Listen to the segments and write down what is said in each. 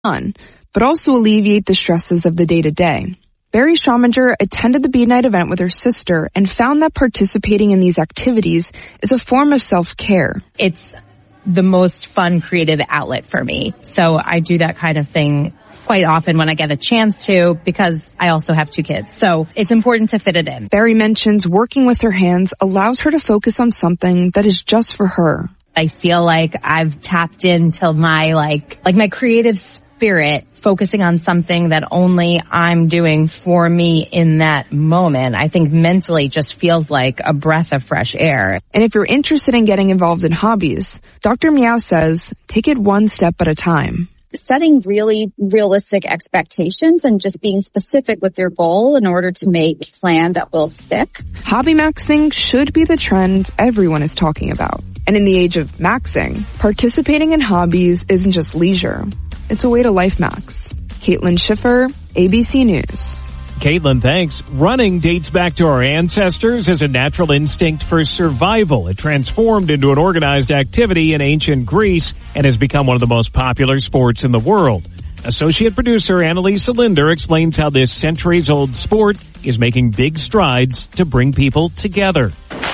fun, but also alleviate the stresses of the day-to-day. Barry Schauminger attended the Bead Night event with her sister and found that participating in these activities is a form of self-care. It's the most fun creative outlet for me. So I do that kind of thing quite often when I get a chance to, because I also have 2 kids. So it's important to fit it in. Barry mentions working with her hands allows her to focus on something that is just for her. I feel like I've tapped into my my creative spirit, focusing on something that only I'm doing for me in that moment. I think mentally just feels like a breath of fresh air. And if you're interested in getting involved in hobbies, Dr. Meow says, take it one step at a time. Setting really realistic expectations and just being specific with your goal in order to make a plan that will stick. Hobby maxing should be the trend everyone is talking about. And in the age of maxing, participating in hobbies isn't just leisure. It's a way to life max. Caitlin Schiffer, ABC News. Caitlin, thanks. Running dates back to our ancestors as a natural instinct for survival. It transformed into an organized activity in ancient Greece and has become one of the most popular sports in the world. Associate producer Annalisa Linder explains how this centuries-old sport is making big strides to bring people together.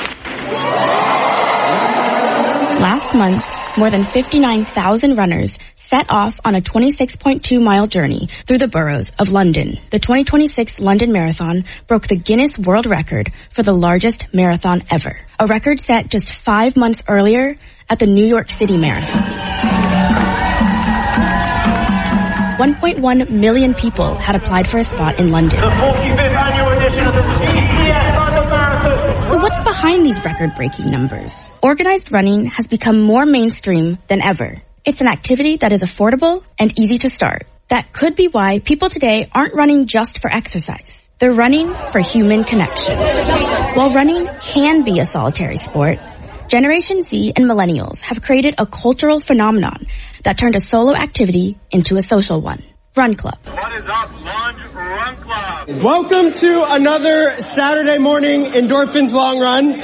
Last month, more than 59,000 runners set off on a 26.2-mile journey through the boroughs of London. The 2026 London Marathon broke the Guinness World Record for the largest marathon ever, a record set just 5 months earlier at the New York City Marathon. 1.1 million people had applied for a spot in London. The 45th annual edition of the GCS London Marathon. So what's behind these record-breaking numbers? Organized running has become more mainstream than ever. It's an activity that is affordable and easy to start. That could be why people today aren't running just for exercise. They're running for human connection. While running can be a solitary sport, Generation Z and millennials have created a cultural phenomenon that turned a solo activity into a social one. Run Club. What is up, Lunge Run Club? Welcome to another Saturday morning Endorphins Long Run.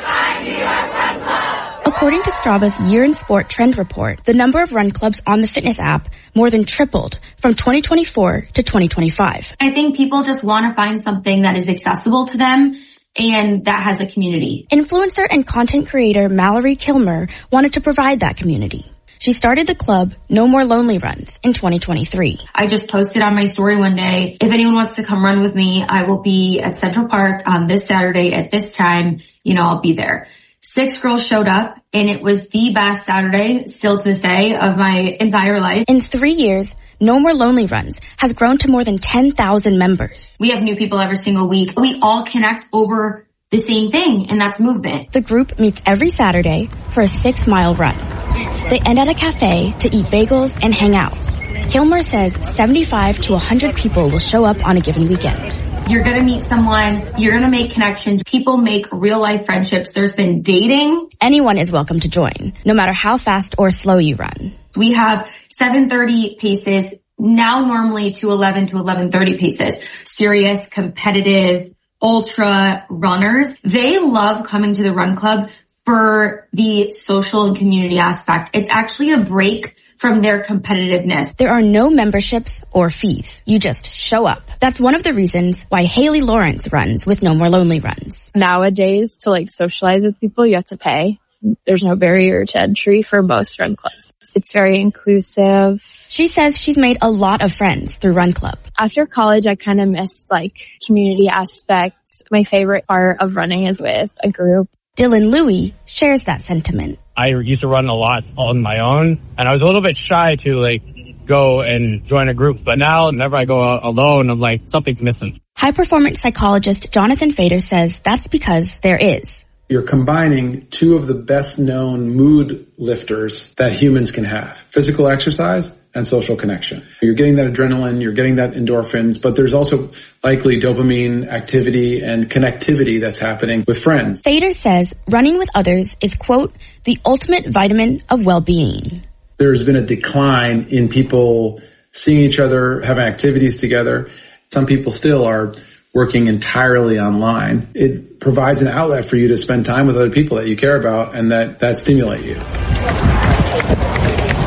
According to Strava's Year in Sport Trend Report, the number of run clubs on the fitness app more than tripled from 2024 to 2025. I think people just want to find something that is accessible to them and that has a community. Influencer and content creator Mallory Kilmer wanted to provide that community. She started the club No More Lonely Runs in 2023. I just posted on my story one day, if anyone wants to come run with me, I will be at Central Park on this Saturday at this time. I'll be there. 6 girls showed up, and it was the best Saturday, still to this day, of my entire life. In 3 years, No More Lonely Runs has grown to more than 10,000 members. We have new people every single week. We all connect over the same thing, and that's movement. The group meets every Saturday for a 6-mile run. They end at a cafe to eat bagels and hang out. Kilmer says 75 to 100 people will show up on a given weekend. You're going to meet someone. You're going to make connections. People make real-life friendships. There's been dating. Anyone is welcome to join, no matter how fast or slow you run. We have 7:30 paces, now normally to 11 to 11:30 paces. Serious, competitive, ultra runners. They love coming to the Run Club for the social and community aspect. It's actually a break from their competitiveness. There are no memberships or fees. You just show up. That's one of the reasons why Haley Lawrence runs with No More Lonely Runs. Nowadays, to socialize with people, you have to pay. There's no barrier to entry for most run clubs. It's very inclusive. She says she's made a lot of friends through Run Club. After college, I kind of missed community aspects. My favorite part of running is with a group. Dylan Louie shares that sentiment. I used to run a lot on my own, and I was a little bit shy to go and join a group. But now, whenever I go out alone, I'm something's missing. High-performance psychologist Jonathan Fader says that's because there is. You're combining 2 of the best-known mood lifters that humans can have: physical exercise and social connection. You're getting that adrenaline, you're getting that endorphins, but there's also likely dopamine activity and connectivity that's happening with friends. Fader says running with others is, quote, the ultimate vitamin of well-being. There's been a decline in people seeing each other, having activities together. Some people still are working entirely online. It provides an outlet for you to spend time with other people that you care about and that stimulate you.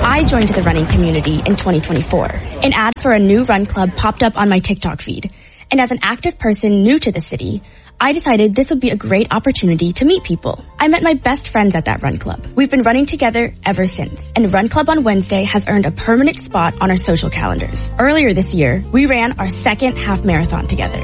I joined the running community in 2024. An ad for a new run club popped up on my TikTok feed. And as an active person new to the city, I decided this would be a great opportunity to meet people. I met my best friends at that run club. We've been running together ever since. And Run Club on Wednesday has earned a permanent spot on our social calendars. Earlier this year, we ran our second half marathon together.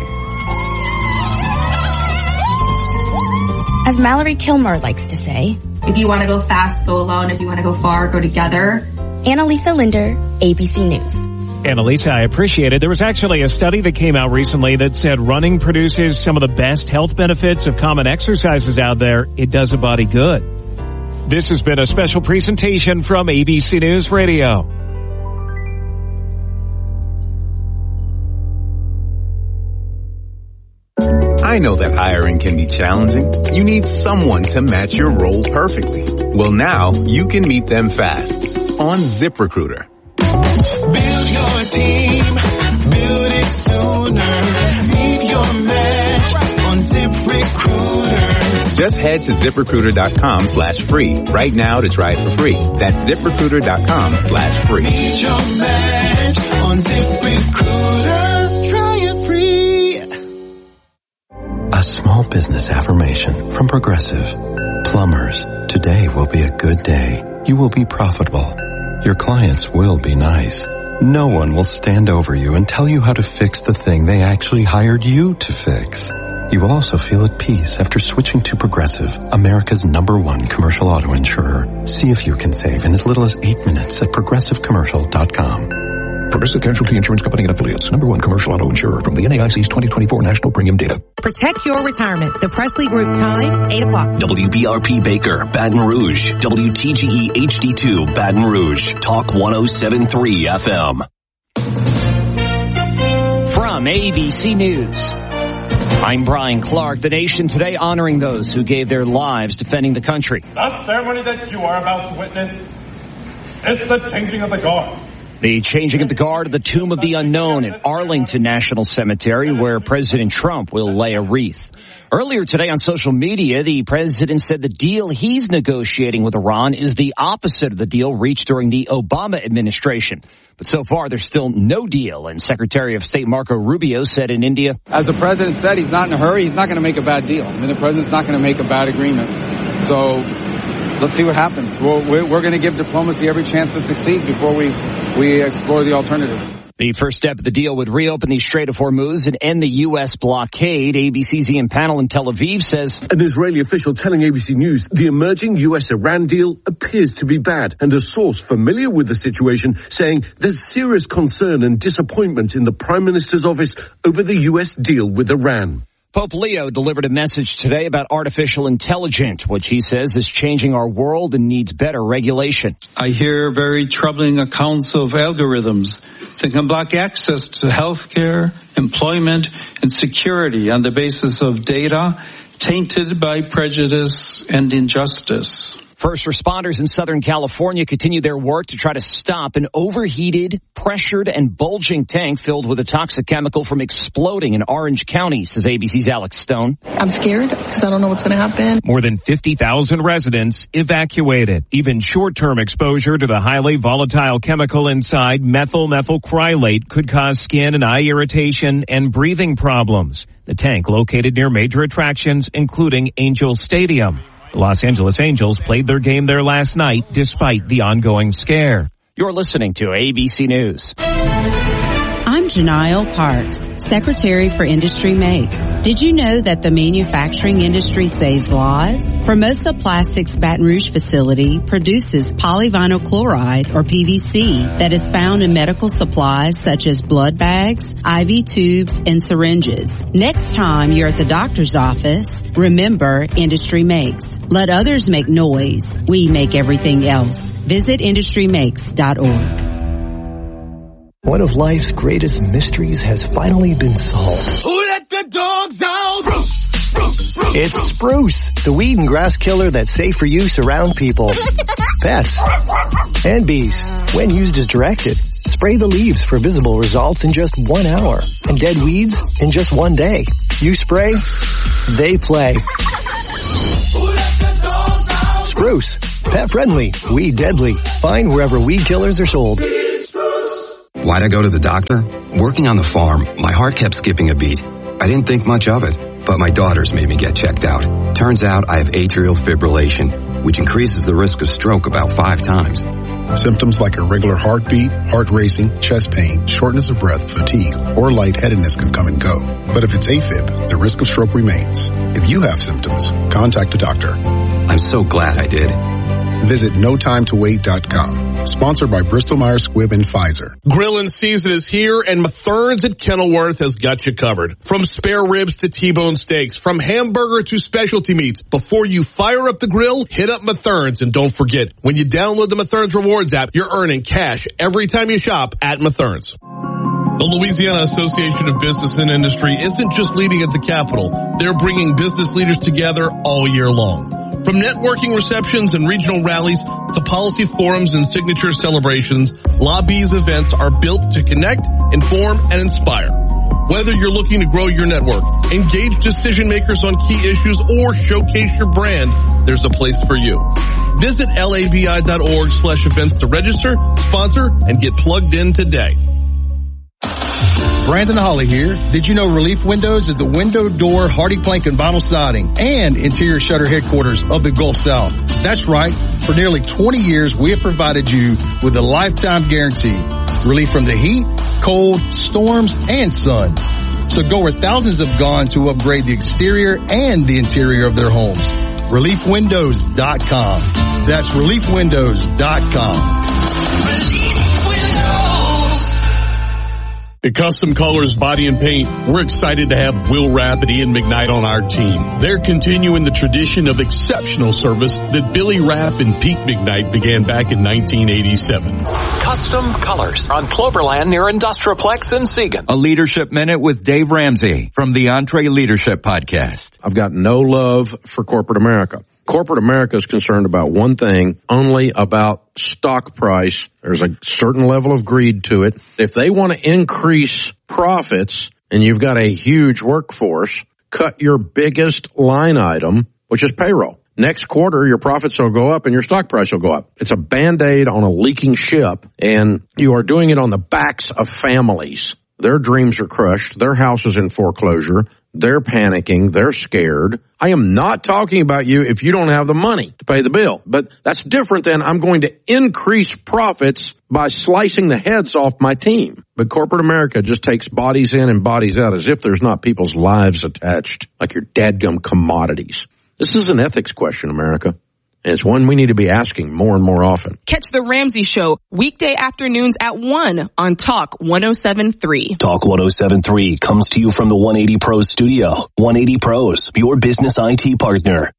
As Mallory Kilmer likes to say, if you want to go fast, go alone. If you want to go far, go together. Annalisa Linder, ABC News. Annalisa, I appreciate it. There was actually a study that came out recently that said running produces some of the best health benefits of common exercises out there. It does a body good. This has been a special presentation from ABC News Radio. I know that hiring can be challenging. You need someone to match your role perfectly. Well, now you can meet them fast on ZipRecruiter. Build your team, build it sooner. Meet your match on ZipRecruiter. Just head to ZipRecruiter.com/free right now to try it for free. That's ZipRecruiter.com/free. Meet your match on ZipRecruiter. Try it free. A small business affirmation from Progressive. Plumbers, today will be a good day. You will be profitable. Your clients will be nice. No one will stand over you and tell you how to fix the thing they actually hired you to fix. You will also feel at peace after switching to Progressive, America's #1 commercial auto insurer. See if you can save in as little as 8 minutes at progressivecommercial.com. Progressive Casualty Insurance Company and Affiliates. #1 commercial auto insurer from the NAIC's 2024 National Premium Data. Protect your retirement. The Presley Group time, 8 o'clock. WBRP Baker, Baton Rouge. WTGE HD2, Baton Rouge. Talk 107.3 FM. From ABC News, I'm Brian Clark. The nation today honoring those who gave their lives defending the country. The ceremony that you are about to witness is the changing of the guard. The changing of the guard at the Tomb of the Unknown at Arlington National Cemetery, where President Trump will lay a wreath. Earlier today on social media, the president said the deal he's negotiating with Iran is the opposite of the deal reached during the Obama administration. But so far, there's still no deal, and Secretary of State Marco Rubio said in India, as the president said, he's not in a hurry. He's not going to make a bad deal. I mean, the president's not going to make a bad agreement. So let's see what happens. We're going to give diplomacy every chance to succeed before we explore the alternatives. The first step of the deal would reopen the Strait of Hormuz and end the U.S. blockade. ABC's Ian Pannell in Tel Aviv says, an Israeli official telling ABC News the emerging U.S.-Iran deal appears to be bad, and a source familiar with the situation saying there's serious concern and disappointment in the Prime Minister's office over the U.S. deal with Iran. Pope Leo delivered a message today about artificial intelligence, which he says is changing our world and needs better regulation. I hear very troubling accounts of algorithms that can block access to health care, employment, and security on the basis of data tainted by prejudice and injustice. First responders in Southern California continue their work to try to stop an overheated, pressured, and bulging tank filled with a toxic chemical from exploding in Orange County, says ABC's Alex Stone. I'm scared because I don't know what's going to happen. More than 50,000 residents evacuated. Even short-term exposure to the highly volatile chemical inside methyl methylcrylate could cause skin and eye irritation and breathing problems. The tank located near major attractions, including Angel Stadium. The Los Angeles Angels played their game there last night despite the ongoing scare. You're listening to ABC News. I'm Janelle Parks, Secretary for Industry Makes. Did you know that the manufacturing industry saves lives? Formosa Plastics Baton Rouge facility produces polyvinyl chloride, or PVC, that is found in medical supplies such as blood bags, IV tubes, and syringes. Next time you're at the doctor's office, remember Industry Makes. Let others make noise. We make everything else. Visit industrymakes.org. One of life's greatest mysteries has finally been solved. Who let the dogs out? Bruce, Bruce, Bruce. It's Spruce, the weed and grass killer that's safe for use around people, pets, and bees. When used as directed, spray the leaves for visible results in just 1 hour, and dead weeds in just 1 day. You spray, they play. Who let the dogs out? Spruce, Pet friendly, weed deadly. Find wherever weed killers are sold. Why'd I go to the doctor? Working on the farm, my heart kept skipping a beat. I didn't think much of it, but my daughters made me get checked out. Turns out I have atrial fibrillation, which increases the risk of stroke about 5 times. Symptoms like irregular heartbeat, heart racing, chest pain, shortness of breath, fatigue, or lightheadedness can come and go. But if it's AFib, the risk of stroke remains. If you have symptoms, contact a doctor. I'm so glad I did. Visit NoTimeToWait.com. Sponsored by Bristol-Myers Squibb and Pfizer. Grilling season is here, and Mathern's at Kenilworth has got you covered. From spare ribs to T-bone steaks, from hamburger to specialty meats. Before you fire up the grill, hit up Mathern's, and don't forget, when you download the Mathern's Rewards app, you're earning cash every time you shop at Mathern's. The Louisiana Association of Business and Industry isn't just leading at the Capitol. They're bringing business leaders together all year long. From networking receptions and regional rallies to policy forums and signature celebrations, Lobby's events are built to connect, inform, and inspire. Whether you're looking to grow your network, engage decision makers on key issues, or showcase your brand, there's a place for you. Visit labi.org/events to register, sponsor, and get plugged in today. Brandon Holly here. Did you know Relief Windows is the window, door, hardy plank, and vinyl siding and interior shutter headquarters of the Gulf South? That's right. For nearly 20 years, we have provided you with a lifetime guarantee. Relief from the heat, cold, storms, and sun. So go where thousands have gone to upgrade the exterior and the interior of their homes. ReliefWindows.com. That's ReliefWindows.com. At Custom Colors Body and Paint, we're excited to have Will Rapp and Ian McKnight on our team. They're continuing the tradition of exceptional service that Billy Rapp and Pete McKnight began back in 1987. Custom Colors on Cloverland near Industrialplex in Siegen. A Leadership Minute with Dave Ramsey from the Entree Leadership Podcast. I've got no love for corporate America. Corporate America is concerned about one thing, only about stock price. There's a certain level of greed to it. If they want to increase profits and you've got a huge workforce, cut your biggest line item, which is payroll. Next quarter, your profits will go up and your stock price will go up. It's a Band-Aid on a leaking ship, and you are doing it on the backs of families. Their dreams are crushed. Their house is in foreclosure. They're panicking. They're scared. I am not talking about you if you don't have the money to pay the bill. But that's different than I'm going to increase profits by slicing the heads off my team. But corporate America just takes bodies in and bodies out as if there's not people's lives attached, like your dadgum commodities. This is an ethics question, America. And it's one we need to be asking more and more often. Catch The Ramsey Show weekday afternoons at 1 on Talk 107.3. Talk 107.3 comes to you from the 180 Pros studio. 180 Pros, your business IT partner.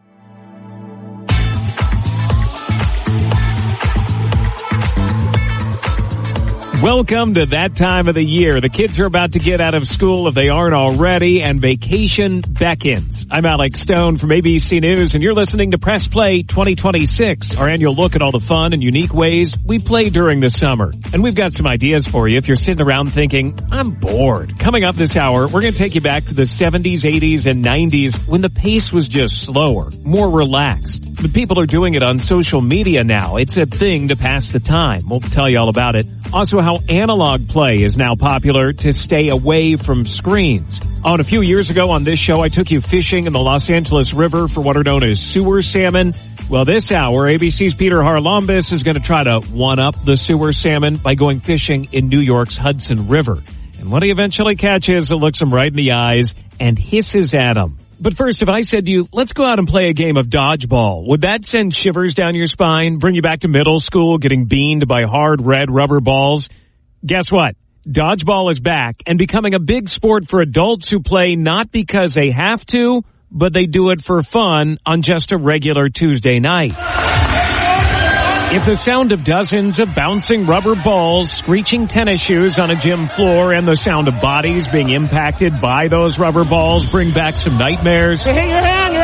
Welcome to that time of the year. The kids are about to get out of school if they aren't already, and vacation beckons. I'm Alex Stone from ABC News, and you're listening to Press Play 2026, our annual look at all the fun and unique ways we play during the summer. And we've got some ideas for you if you're sitting around thinking, I'm bored. Coming up this hour, we're going to take you back to the 70s, 80s, and 90s when the pace was just slower, more relaxed. But people are doing it on social media now. It's a thing to pass the time. We'll tell you all about it. Also, how analog play is now popular to stay away from screens. A few years ago on this show, I took you fishing in the Los Angeles River for what are known as sewer salmon. Well, this hour, ABC's Peter Harlambis is going to try to one-up the sewer salmon by going fishing in New York's Hudson River. And what he eventually catches, it looks him right in the eyes and hisses at him. But first, if I said to you, let's go out and play a game of dodgeball, would that send shivers down your spine, bring you back to middle school, getting beamed by hard red rubber balls? Guess what? Dodgeball is back and becoming a big sport for adults who play not because they have to, but they do it for fun on just a regular Tuesday night. If the sound of dozens of bouncing rubber balls, screeching tennis shoes on a gym floor, and the sound of bodies being impacted by those rubber balls bring back some nightmares, hang your hand, you're out.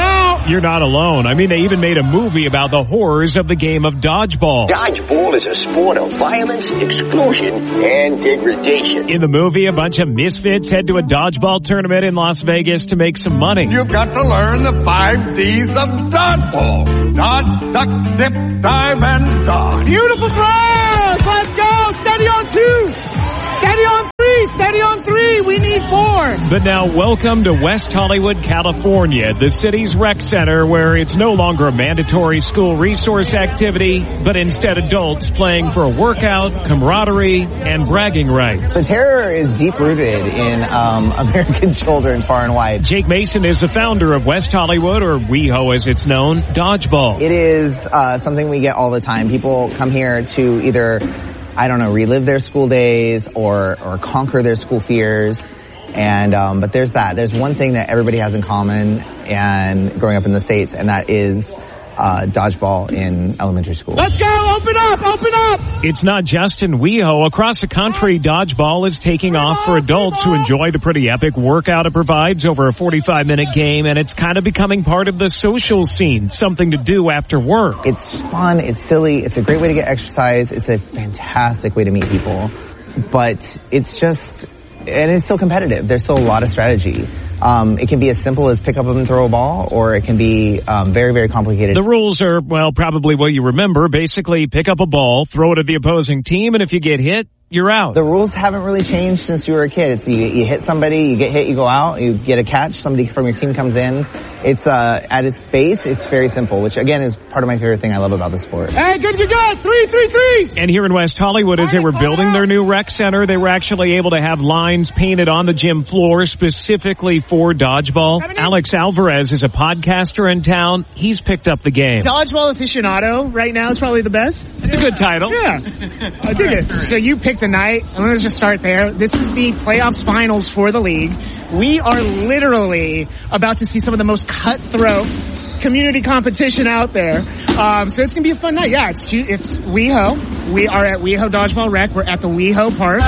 You're not alone. I mean, they even made a movie about the horrors of the game of dodgeball. Dodgeball is a sport of violence, explosion, and degradation. In the movie, a bunch of misfits head to a dodgeball tournament in Las Vegas to make some money. You've got to learn the 5 D's of dodgeball. Dodge, duck, dip, dive, and dodge. Beautiful throws! Let's go! Steady on 2! Steady on 3! Steady on 3! We need 4! But now welcome to West Hollywood, California, the city's rec center where it's no longer a mandatory school resource activity, but instead adults playing for a workout, camaraderie, and bragging rights. The terror is deep-rooted in American children far and wide. Jake Mason is the founder of West Hollywood, or WeHo as it's known, Dodgeball. It is something we get all the time. People come here to either, relive their school days or conquer their school fears. And, but there's that. There's one thing that everybody has in common and growing up in the States, and that is dodgeball in elementary school. Let's go! Open up! Open up! It's not just in WeHo. Across the country, dodgeball is taking off for adults who enjoy the pretty epic workout it provides over a 45-minute game, and it's kind of becoming part of the social scene, something to do after work. It's fun. It's silly. It's a great way to get exercise. It's a fantastic way to meet people. But it's just... And it's still competitive. There's still a lot of strategy. It can be as simple as pick up and throw a ball, or it can be very, very complicated. The rules are, well, probably what you remember. Basically, pick up a ball, throw it at the opposing team, and if you get hit, you're out. The rules haven't really changed since you were a kid. It's you hit somebody, you get hit, you go out, you get a catch, somebody from your team comes in. It's at its base, it's very simple, which again is part of my favorite thing I love about the sport. Hey, good. 3. And here in West Hollywood, as they were building their new rec center, they were actually able to have lines painted on the gym floor specifically for dodgeball. Alex Alvarez is a podcaster in town. He's picked up the game. Dodgeball aficionado right now is probably the best. It's a good title. Yeah, I dig it. So you picked a night, and let's just start there. This is the playoffs finals for the league. We are literally about to see some of the most cutthroat community competition out there. So it's going to be a fun night. Yeah, it's WeHo. We are at WeHo Dodgeball Rec. We're at the WeHo Park.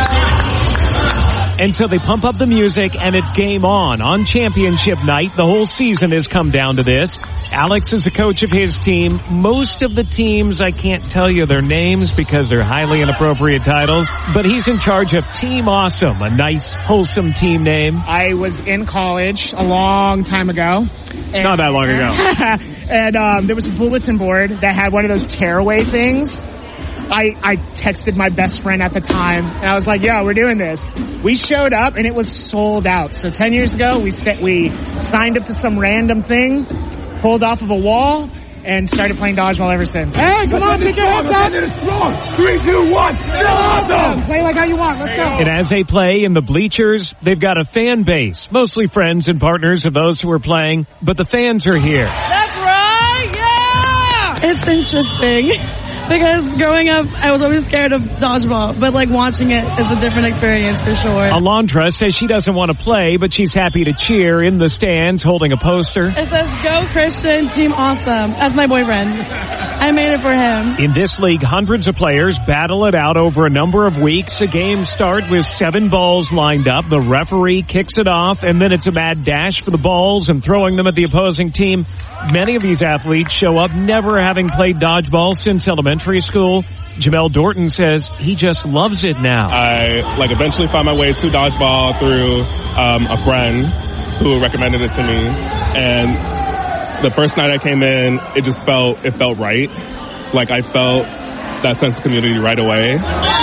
And so they pump up the music, and it's game on. On championship night, the whole season has come down to this. Alex is the coach of his team. Most of the teams, I can't tell you their names because they're highly inappropriate titles, but he's in charge of Team Awesome, a nice, wholesome team name. I was in college a long time ago. Not that long ago. And there was a bulletin board that had one of those tearaway things. I texted my best friend at the time, and I was like, yo, we're doing this. We showed up, and it was sold out. So 10 years ago, we signed up to some random thing, pulled off of a wall, and started playing dodgeball ever since. Hey, come on, pick your hands up! 3, 2, 1, still awesome! Play like how you want, let's go! And as they play in the bleachers, they've got a fan base, mostly friends and partners of those who are playing, but the fans are here. That's right, yeah! It's interesting. Because growing up, I was always scared of dodgeball, but like watching it is a different experience for sure. Alondra says she doesn't want to play, but she's happy to cheer in the stands holding a poster. It says, Go Christian, Team Awesome. That's my boyfriend. I made it for him. In this league, hundreds of players battle it out over a number of weeks. A game starts with 7 balls lined up. The referee kicks it off, and then it's a mad dash for the balls and throwing them at the opposing team. Many of these athletes show up never having played dodgeball since elementary school. Jamel Dorton says he just loves it now. I eventually found my way to dodgeball through a friend who recommended it to me, and the first night I came in, it felt right. Like I felt that sense of community right away.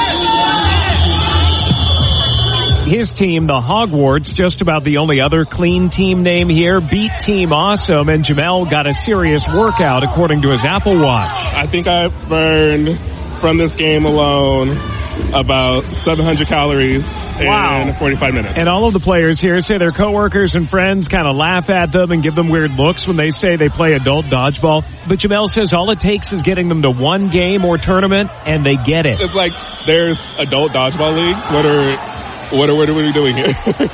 His team, the Hogwarts, just about the only other clean team name here, beat Team Awesome, and Jamel got a serious workout according to his Apple Watch. I think I burned from this game alone about 700 calories in 45 minutes. And all of the players here say their coworkers and friends kind of laugh at them and give them weird looks when they say they play adult dodgeball. But Jamel says all it takes is getting them to one game or tournament, and they get it. It's like there's adult dodgeball leagues. What are we doing here?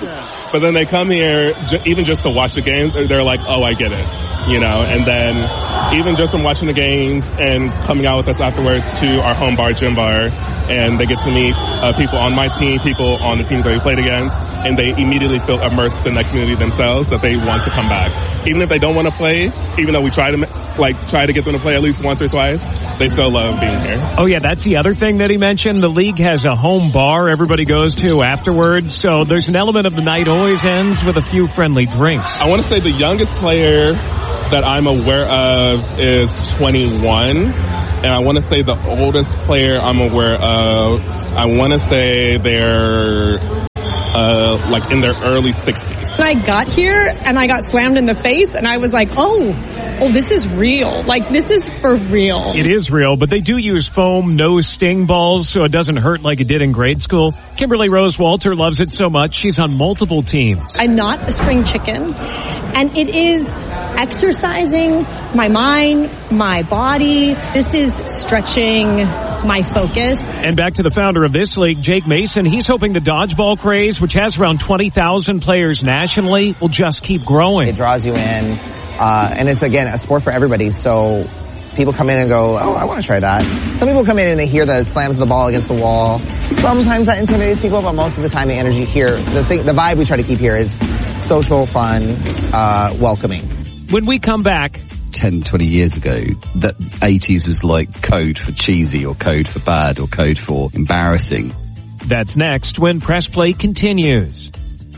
But then they come here, even just to watch the games, they're like, oh, I get it, you know. And then even just from watching the games and coming out with us afterwards to our home bar, Gym Bar, and they get to meet people on my team, people on the teams that we played against, and they immediately feel immersed in that community themselves that they want to come back. Even if they don't want to play, even though we try to get them to play at least once or twice, they still love being here. Oh yeah, that's the other thing that he mentioned. The league has a home bar everybody goes to afterwards, so there's an element of the night always ends with a few friendly drinks. I want to say the youngest player that I'm aware of is 21, and I want to say the oldest player I'm aware of, I want to say they're like in their early 60s. I got here and I got slammed in the face and I was like, oh, this is real. Like, this is for real. It is real, but they do use foam, no sting balls, so it doesn't hurt like it did in grade school. Kimberly Rose Walter loves it so much, she's on multiple teams. I'm not a spring chicken, and it is exercising my mind, my body. This is stretching my focus. And back to the founder of this league, Jake Mason, he's hoping the dodgeball craze, which has around 20,000 players nationally, will just keep growing. It draws you in, and it's, again, a sport for everybody, so people come in and go, oh, I want to try that. Some people come in and they hear the slams of the ball against the wall. Sometimes that intimidates people, but most of the time the energy here, the vibe we try to keep here is social, fun, welcoming. When we come back, 10, 20 years ago, that 80s was like code for cheesy or code for bad or code for embarrassing. That's next when Press Play continues.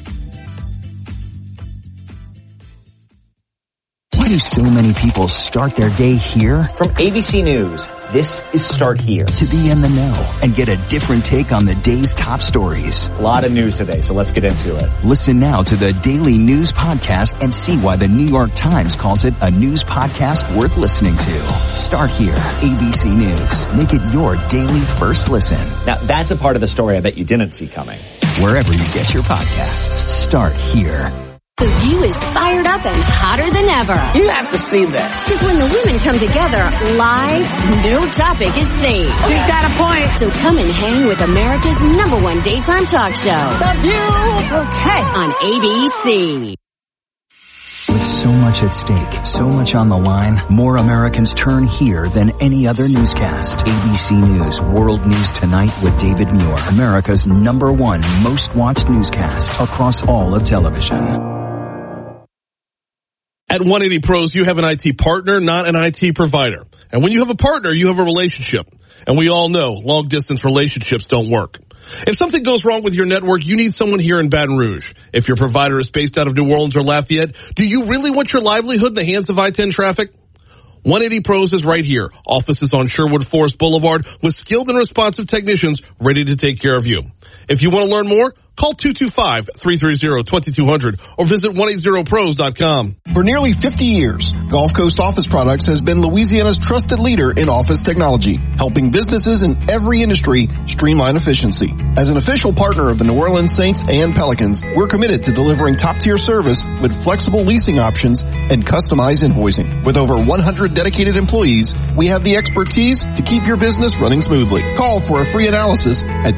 Why do so many people start their day here? From ABC News, this is Start Here. To be in the know and get a different take on the day's top stories. A lot of news today, so let's get into it. Listen now to the Daily News Podcast and see why the New York Times calls it a news podcast worth listening to. Start Here, ABC News. Make it your daily first listen. Now, that's a part of the story I bet you didn't see coming. Wherever you get your podcasts, Start Here. The View is fired up and hotter than ever. You have to see this. Because when the women come together live, no topic is safe. She's got a point. So come and hang with America's #1 daytime talk show. The View. Okay. On ABC. With so much at stake, so much on the line, more Americans turn here than any other newscast. ABC News World News Tonight with David Muir, America's #1 most watched newscast across all of television. At 180 Pros, you have an IT partner, not an IT provider. And when you have a partner, you have a relationship. And we all know long-distance relationships don't work. If something goes wrong with your network, you need someone here in Baton Rouge. If your provider is based out of New Orleans or Lafayette, do you really want your livelihood in the hands of I-10 traffic? 180 Pros is right here. Offices on Sherwood Forest Boulevard with skilled and responsive technicians ready to take care of you. If you want to learn more, call 225-330-2200 or visit 180pros.com. For nearly 50 years, Gulf Coast Office Products has been Louisiana's trusted leader in office technology, helping businesses in every industry streamline efficiency. As an official partner of the New Orleans Saints and Pelicans, we're committed to delivering top-tier service with flexible leasing options and customized invoicing. With over 100 dedicated employees, we have the expertise to keep your business running smoothly. Call for a free analysis at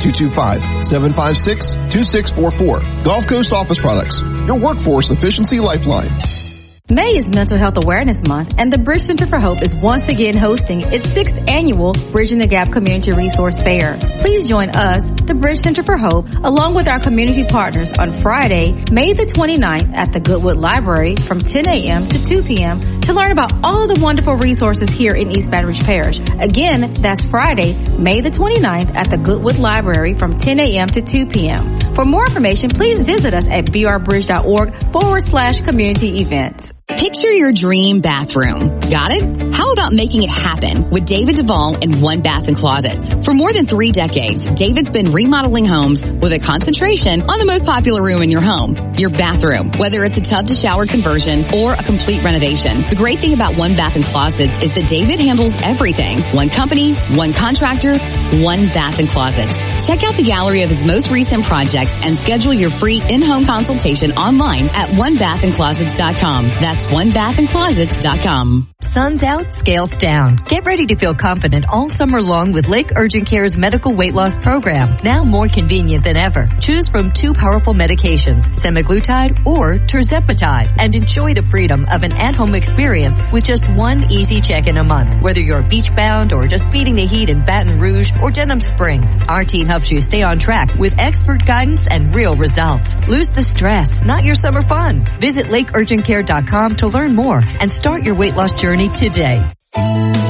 225-756-2644. Gulf Coast Office Products, your workforce efficiency lifeline. May is Mental Health Awareness Month, and the Bridge Center for Hope is once again hosting its 6th annual Bridging the Gap Community Resource Fair. Please join us, the Bridge Center for Hope, along with our community partners on Friday, May the 29th at the Goodwood Library from 10 a.m. to 2 p.m. to learn about all the wonderful resources here in East Baton Rouge Parish. Again, that's Friday, May the 29th at the Goodwood Library from 10 a.m. to 2 p.m. For more information, please visit us at brbridge.org/community events. Picture your dream bathroom. Got it? How about making it happen with David Duvall and One Bath and Closets? For more than 3 decades, David's been remodeling homes with a concentration on the most popular room in your home, your bathroom, whether it's a tub to shower conversion or a complete renovation. The great thing about One Bath and Closets is that David handles everything. One company, one contractor, One Bath and Closets. Check out the gallery of his most recent projects and schedule your free in-home consultation online at onebathandclosets.com. That's onebathandclosets.com. Sun's out, scales down. Get ready to feel confident all summer long with Lake Urgent Care's medical weight loss program, now more convenient than ever. Choose from 2 powerful medications, semaglutide or tirzepatide, and enjoy the freedom of an at-home experience with just 1 easy check-in a month. Whether you're beach-bound or just beating the heat in Baton Rouge or Denham Springs, our team helps you stay on track with expert guidance and real results. Lose the stress, not your summer fun. Visit lakeurgentcare.com to learn more and start your weight loss journey today.